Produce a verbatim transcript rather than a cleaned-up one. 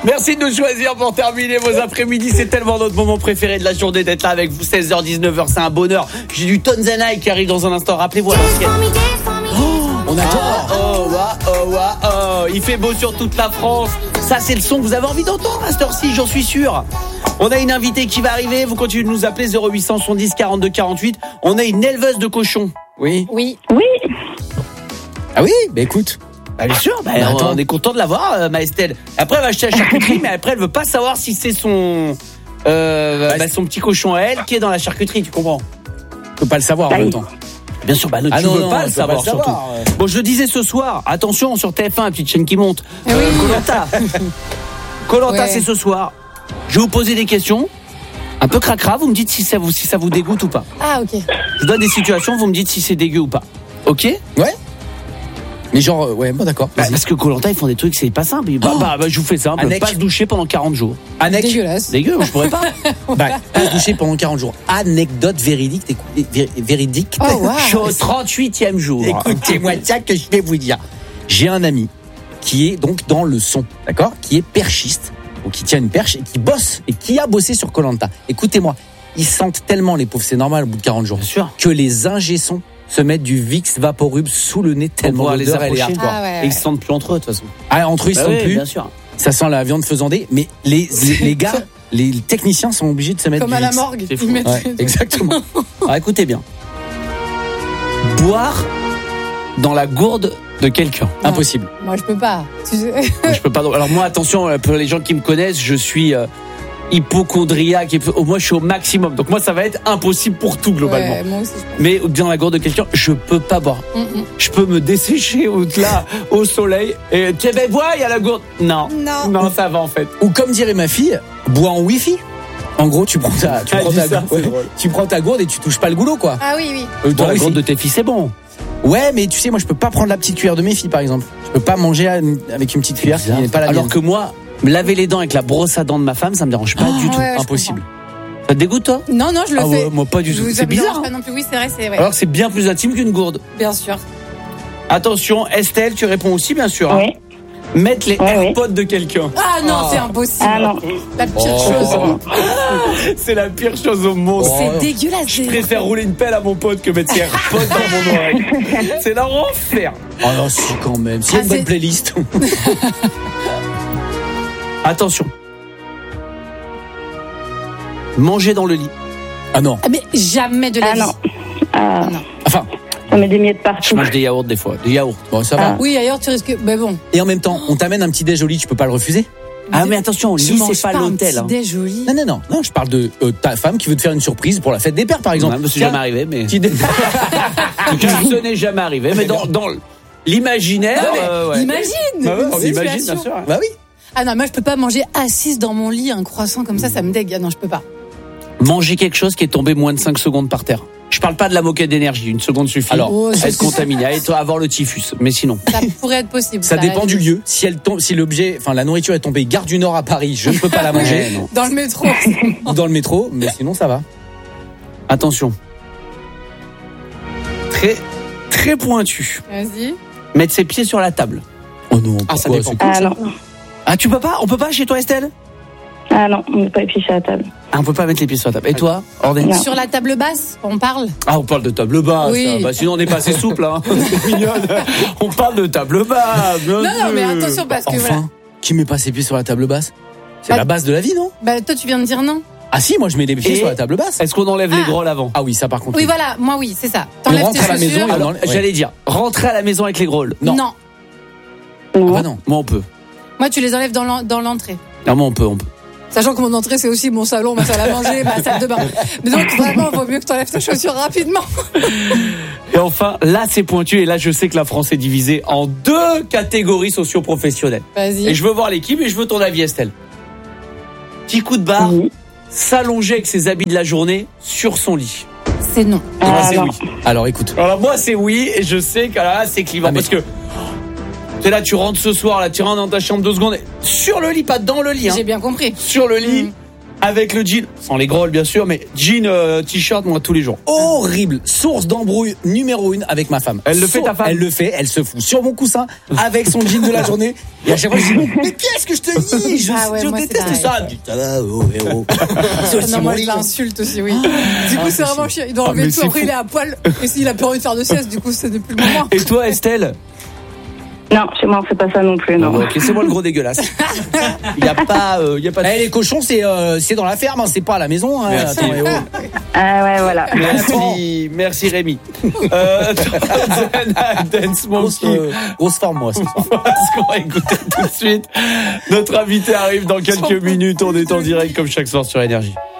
Merci de nous choisir pour terminer vos après-midi. C'est tellement notre moment préféré de la journée d'être là avec vous. seize heures dix-neuf heures, c'est un bonheur. J'ai du Tonzanaï qui arrive dans un instant. Rappelez-vous à l'ancienne. Oh, on adore. Oh, oh, oh, oh, oh. Il fait beau sur toute la France. Ça, c'est le son que vous avez envie d'entendre à cette heure-ci, j'en suis sûr. On a une invitée qui va arriver. Vous continuez de nous appeler zéro huit cent soixante-dix quarante-deux quarante-huit. On a une éleveuse de cochons. Oui. Oui. Oui. Ah oui, bah écoute. Bah bien sûr, bah, bah, on, on est content de l'avoir, euh, Maëstelle. Après, elle va acheter la charcuterie, mais après, elle veut pas savoir si c'est son, euh, bah, son petit cochon à elle qui est dans la charcuterie, tu comprends? Tu peux pas le savoir bah, en même temps. Bien sûr, bah, non, ah tu non, veux non, pas, le savoir, pas le savoir surtout. Ouais. Bon, je le disais ce soir, attention sur T F un, petite chaîne qui monte. Koh-Lanta. Euh, Koh-Lanta, ouais. C'est ce soir. Je vais vous poser des questions. Un peu cracra, vous me dites si ça vous, si ça vous dégoûte ou pas. Ah, ok. Je vous donne des situations, vous me dites si c'est dégueu ou pas. Ok? Ouais. Mais genre, euh, ouais, bon d'accord. Bah, parce que Koh-Lanta, ils font des trucs, c'est pas simple. Bah, oh bah, bah, je vous fais simple. Anec. Pas se doucher pendant quarante jours. Anec. Dégueulasse. Dégueu, je pourrais pas. Bah, pas se doucher pendant quarante jours. Anecdote véridique, véridique. Oh, wow. Je suis au trente-huitième jour. Écoutez-moi ça que je vais vous dire. J'ai un ami qui est donc dans le son, d'accord? Qui est perchiste, ou qui tient une perche et qui bosse, et qui a bossé sur Koh-Lanta. Écoutez-moi, ils sentent tellement les pauvres, c'est normal au bout de quarante jours. Bien sûr. Que les ingé-sons se mettent du Vicks Vaporub sous le nez tellement l'odeur elle est hardcore. Ah ouais, ouais. Et ils se sentent plus entre eux de toute façon. Ah, entre eux ils se bah sentent oui, plus. Bien sûr. Ça sent la viande faisandée, mais les, les, les gars, les techniciens sont obligés de se mettre comme du à la Vicks. morgue. C'est fou. Ouais, exactement. Alors écoutez bien. Boire dans la gourde de quelqu'un. Non. Impossible. Moi je peux pas. Tu sais. Moi, je peux pas. Alors moi, attention, pour les gens qui me connaissent, je suis euh, hypochondriaque. Au moins, je suis au maximum. Donc moi, ça va être impossible pour tout globalement. Ouais, moi aussi, je pense. Mais dans la gourde de quelqu'un, je peux pas boire. Mm-mm. Je peux me dessécher au là, au soleil. Et tiens, ben bois, il y a la gourde. Non, Non. non, ça va en fait. Ou comme dirait ma fille, bois en wifi. En gros, tu prends ta, tu Ah, prends dis ta, ça, ouais, c'est drôle. tu prends ta gourde et tu touches pas le goulot, quoi. Ah oui, oui. Euh, Dans la wifi. gourde de tes filles, c'est bon. Ouais, mais tu sais, moi, je peux pas prendre la petite cuillère de mes filles, par exemple. Je peux pas manger avec une petite cuillère qui n'est pas la Alors mienne. que moi, me laver les dents avec la brosse à dents de ma femme, ça me dérange pas Ah, du tout. ouais, je Impossible. Ça te dégoûte, toi? Non, non, je le Ah fais. ouais, moi pas du Je tout. vous C'est avoue, bizarre. pas non plus. Oui, c'est vrai, c'est vrai. Alors que c'est bien plus intime qu'une gourde. Bien sûr. Attention, Estelle, tu réponds aussi, bien sûr. Hein. Oui. Mettre les Ouais, AirPods de quelqu'un. Ah non, Oh. c'est impossible. Ah non. La pire Oh. chose. C'est la pire chose au monde. Oh. C'est dégueulasse. Je préfère rouler une pelle à mon pote que mettre ses AirPods dans mon oreille. C'est l'enfer. Oh non, si, quand même. S'il y a Ah, une bonne c'est- playlist. Attention. Manger dans le lit. Ah non. Ah, mais jamais de la Ah vie. non. Ah, Non. Enfin, on met des miettes Je partout. mange des yaourts des fois. Des yaourts. bon, ça va. Oui, ailleurs tu risques. Mais bon. Et en même temps, on t'amène un petit déj au lit, tu peux pas le refuser. Ah mais attention, au Je lit, mange c'est pas un l'hôtel. petit Hein. déj au lit. Non, non, non. Non, je parle de euh, ta femme qui veut te faire une surprise pour la fête des pères, par exemple. Non, c'est Tiens, jamais arrivé, mais petit dé- ce n'est jamais arrivé. Mais dans, dans l'imaginaire, Non, mais euh, ouais. Imagine. Bah ouais, une on imagine, situation. bien sûr. Bah oui. Ah non, moi je peux pas manger assise dans mon lit un croissant comme ça, ça me dégue. Ah non, je peux pas. Manger quelque chose qui est tombé moins de cinq secondes par terre. Je parle pas de la moquette d'énergie, une seconde suffit. Alors, Oh, à ça, être c'est- contaminé, à être, à avoir le typhus. Mais sinon. Ça pourrait être possible. Ça dépend arrive. du lieu. Si elle tombe, si l'objet, enfin la nourriture est tombée gare du Nord à Paris, je ne peux pas la manger. Ouais, non. Dans le métro. Ou dans le métro, mais sinon ça va. Attention. Très, très pointu. Vas-y. Mettre ses pieds sur la table. Oh non, Ah, ça pourquoi, dépend. c'est cool, Ah ça. non. Ah, tu peux pas? On peut pas chez toi, Estelle? Ah non, on met pas les pieds sur la table. Ah, on peut pas mettre les pieds sur la table. Et toi, Ordine? Non. Sur la table basse, on parle. Ah, on parle de table basse. Oui. hein. Bah, sinon, on n'est pas assez souple, hein. C'est mignonne. On parle de table basse. bien Non, non, sûr. mais attention parce que Enfin, voilà. qui met pas ses pieds sur la table basse? C'est Bah- la base de la vie, non? Bah toi tu viens de dire non. Ah si, moi je mets les pieds Et- sur la table basse. Est-ce qu'on enlève les Ah. grolles avant? Ah oui, ça par contre. Oui oui. voilà, moi oui, c'est ça. On T'enlèves rentre tes à la maison chaussures. et on Alors, enlève- ouais. j'allais dire, rentrer à la maison avec les grolles. Non. Non. Ah Non. bah non. Moi, on peut. Moi tu les enlèves dans l'en- dans l'entrée. Non, moi, on peut, on peut. Sachant que mon entrée c'est aussi mon salon, ma salle à manger, ma salle de bain. Mais donc vraiment, il vaut mieux que t'enlèves tes chaussures rapidement. Et enfin, là, c'est pointu. Et là, je sais que la France est divisée en deux catégories socio-professionnelles. Vas-y. Et je veux voir l'équipe et je veux ton avis, Estelle. Petit coup de barre, Oui. s'allonger avec ses habits de la journée sur son lit. C'est non. Moi, Ah c'est non. oui. Alors écoute. Alors moi c'est oui et je sais que là c'est clivant Ah, mais- parce que t'es là, tu rentres ce soir là, tu rentres dans ta chambre deux secondes, sur le lit, pas dans le lit, hein, J'ai bien compris. sur le lit, Mm. avec le jean, sans les grolles bien sûr, mais jean, euh, t-shirt, moi tous les jours. Horrible. Source d'embrouille numéro une avec ma femme. Elle le fait, ta femme? Elle le fait, elle se fout sur mon coussin avec son jean de la journée. Et à chaque fois, je dis, mais qu'est-ce que je te dis? Je, Ah ouais, je moi, c'est déteste pareil. ça. Elle me dit, ça va, oh, héros. C'est aussi Non, mon moi je lit. l'insulte aussi, oui. Du coup, c'est vraiment chiant. Il doit Ah, enlever mais tout, c'est après fou. il est à poil. Et s'il a plus envie de faire de sieste, du coup, ce n'est plus le moment. Et toi, Estelle? Non, chez moi, on fait pas ça non plus, non. Ah, ok, c'est moi le gros dégueulasse. Il y a pas, euh, il y a pas de... Eh, les cochons, c'est euh, c'est dans la ferme, hein, c'est pas à la maison. Hein. Merci. Attends, eh, oh. Ah ouais, voilà. Merci, merci Rémi. Euh, Dance grosse, Monkey. euh, grosse forme, moi, ce soir. Ce qu'on va écouter tout de suite. Notre invité arrive dans quelques minutes. On est en direct comme chaque soir sur Énergie.